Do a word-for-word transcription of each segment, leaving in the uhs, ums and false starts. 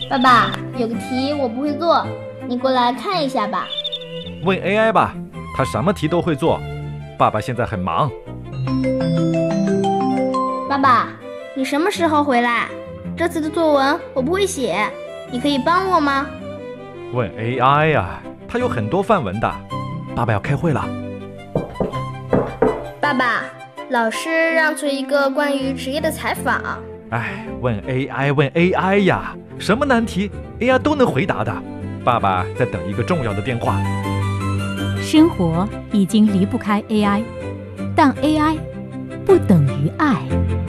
爸爸，有个题我不会做，你过来看一下吧。 问 A I 吧，它什么题都会做。爸爸现在很忙。 爸爸，你什么时候回来？这次的作文我不会写，你可以帮我吗？ 问 A I 呀，它有很多范文的。爸爸要开会了。 爸爸，老师让做一个关于职业的采访。 哎，问 A I 问 A I 呀，什么难题 A I 都能回答的。爸爸在等一个重要的电话。 生活已经离不开 A I， 但 A I 不等于爱。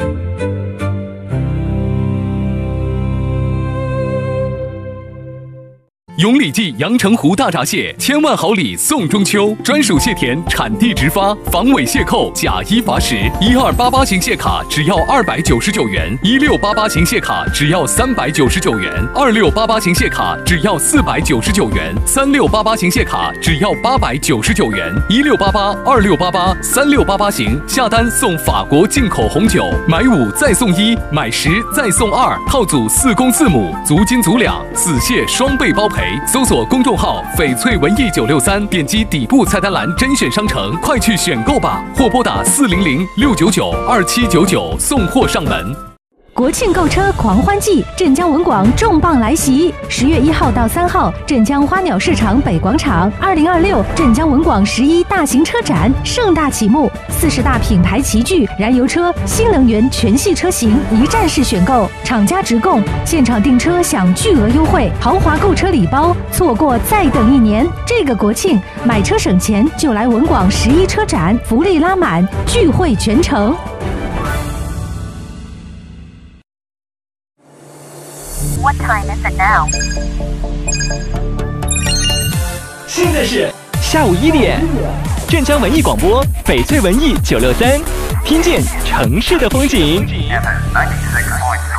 永礼记阳澄湖大闸蟹千万好礼送中秋，专属蟹田产地直发，防伪蟹扣，假一罚十。一二八八型蟹卡只要二百九十九元，一六八八型蟹卡只要三百九十九元，二六八八型蟹卡只要四百九十九元，三六八八型蟹卡只要八百九十九元。一六八八、二六八八、三六八八型下单送法国进口红酒，买五再送一，买十再送二，套组四公四母，足斤足两，此蟹双倍包赔。搜索公众号翡翠文艺九六三，点击底部菜单栏甄选商城，快去选购吧，或拨打四零零六九九二七九九送货上门。 国庆购车狂欢季，镇江文广重磅来袭！十月一号到三号，镇江花鸟市场北广场，二零二六镇江文广十一大型车展盛大启幕，四十大品牌齐聚，燃油车、新能源全系车型一站式选购，厂家直供，现场订车享巨额优惠，豪华购车礼包，错过再等一年。这个国庆买车省钱，就来文广十一车展，福利拉满，聚会全城。 What time is it now? 现在是下午一点，镇江文艺广播，翡翠文艺九六三，听见城市的风景。 F M ninety-six point three